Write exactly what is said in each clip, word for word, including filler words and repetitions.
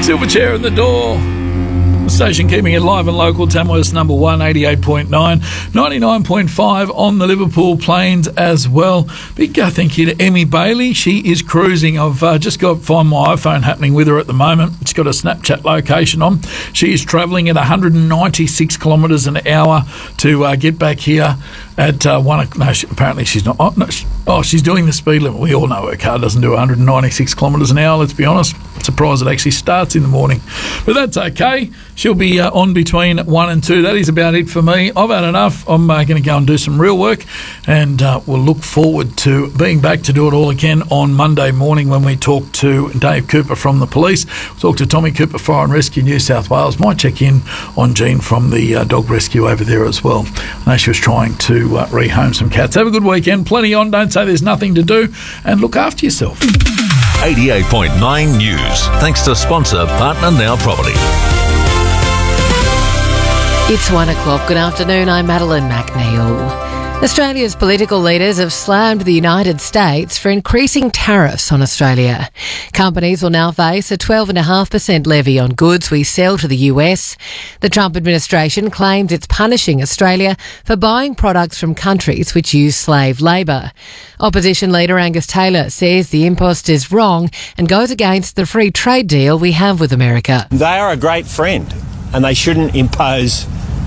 Silverchair in the door. The station keeping it live and local. Tamworth's number one, eighty-eight point nine, ninety-nine point five on the Liverpool Plains as well. Big uh, thank you to Emmy Bailey. She is cruising. I've uh, just got Find My iPhone happening with her at the moment. It's got a Snapchat location on. She is travelling at one hundred ninety-six kilometres an hour to uh, get back here at uh, one. No, she, apparently she's not. Oh, no, she, oh, she's doing the speed limit. We all know her car doesn't do one hundred ninety-six kilometres an hour. Let's be honest. Surprised it actually starts in the morning, but that's okay. She'll be uh, on between one and two. That is about it for me. I've had enough. I'm uh, going to go and do some real work, and uh, we'll look forward to being back to do it all again on Monday morning when we talk to Dave Cooper from the police. We'll talk to Tommy Cooper, Fire and Rescue New South Wales. Might check in on Jean from the uh, dog rescue over there as well. I know she was trying to uh, rehome some cats. Have a good weekend. Plenty on. Don't say there's nothing to do, and look after yourself. eighty-eight point nine News, thanks to sponsor Partner Now Property. It's one o'clock. Good afternoon. I'm Madeline McNeil. Australia's political leaders have slammed the United States for increasing tariffs on Australia. Companies will now face a twelve point five percent levy on goods we sell to the U S. The Trump administration claims it's punishing Australia for buying products from countries which use slave labour. Opposition leader Angus Taylor says the impost is wrong and goes against the free trade deal we have with America. They are a great friend and they shouldn't impose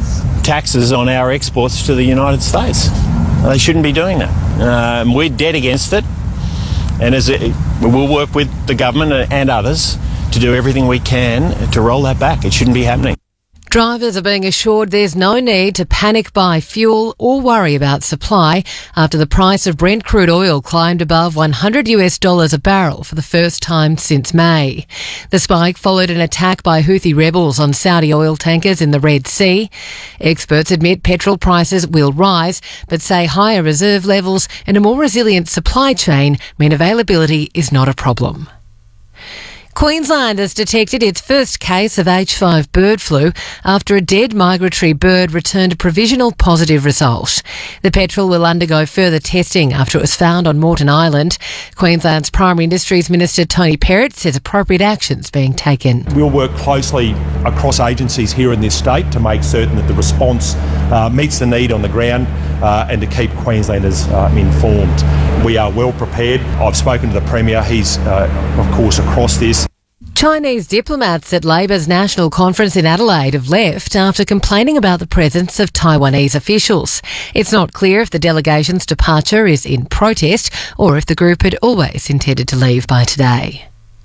taxes on our exports to the United States. They shouldn't be doing that. Um, we're dead against it, and as it, we'll work with the government and others to do everything we can to roll that back. It shouldn't be happening. Drivers are being assured there's no need to panic buy fuel or worry about supply after the price of Brent crude oil climbed above one hundred US dollars a barrel for the first time since May. The spike followed an attack by Houthi rebels on Saudi oil tankers in the Red Sea. Experts admit petrol prices will rise, but say higher reserve levels and a more resilient supply chain mean availability is not a problem. Queensland has detected its first case of H five bird flu after a dead migratory bird returned a provisional positive result. The petrel will undergo further testing after it was found on Moreton Island. Queensland's Primary Industries Minister Tony Perrott says appropriate actions being taken. We'll work closely across agencies here in this state to make certain that the response uh, meets the need on the ground uh, and to keep Queenslanders uh, informed. We are well prepared. I've spoken to the Premier. He's, uh, of course, across this. Chinese diplomats at Labor's national conference in Adelaide have left after complaining about the presence of Taiwanese officials. It's not clear if the delegation's departure is in protest or if the group had always intended to leave by today.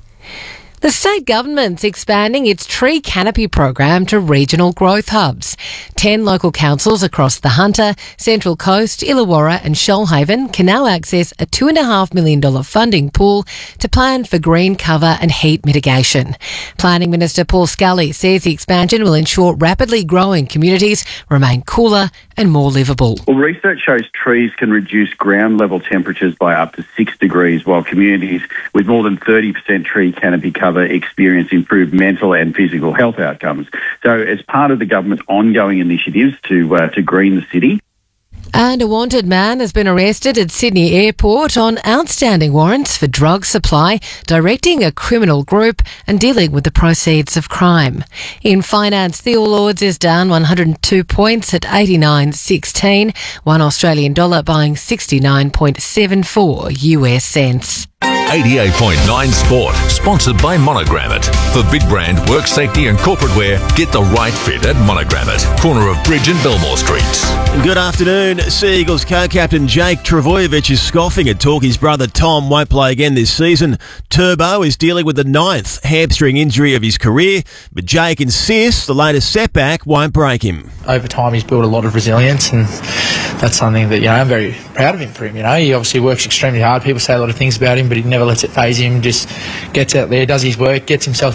The state government's expanding its tree canopy program to regional growth hubs. Ten local councils across the Hunter, Central Coast, Illawarra and Shoalhaven can now access a two point five million dollars funding pool to plan for green cover and heat mitigation. Planning Minister Paul Scully says the expansion will ensure rapidly growing communities remain cooler and more livable. Well, research shows trees can reduce ground level temperatures by up to six degrees, while communities with more than thirty percent tree canopy cover experience improved mental and physical health outcomes. So as part of the government's ongoing initiatives to uh, to green the city. And a wanted man has been arrested at Sydney Airport on outstanding warrants for drug supply, directing a criminal group and dealing with the proceeds of crime. In finance, the All Ords is down one hundred two points at eighty-nine sixteen, one Australian dollar buying sixty-nine point seven four U S cents. eighty-eight point nine Sport, sponsored by Monogrammet. For big brand, work safety and corporate wear, get the right fit at Monogrammet, corner of Bridge and Belmore Streets. Good afternoon. Sea Eagles co-captain Jake Travojevic is scoffing at talk his brother Tom won't play again this season. Turbo is dealing with the ninth hamstring injury of his career, but Jake insists the latest setback won't break him. Over time he's built a lot of resilience, and that's something that, you know, I'm very proud of him for him. You know, he obviously works extremely hard. People say a lot of things about him, but he never lets it faze him, just gets out there, does his work, gets himself